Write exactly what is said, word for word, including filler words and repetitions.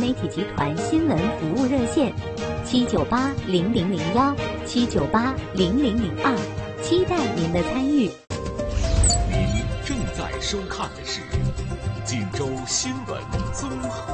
媒体集团新闻服务热线：七九八零零零幺七九八零零零二，期待您的参与。 您正在收看的是锦州新闻综合。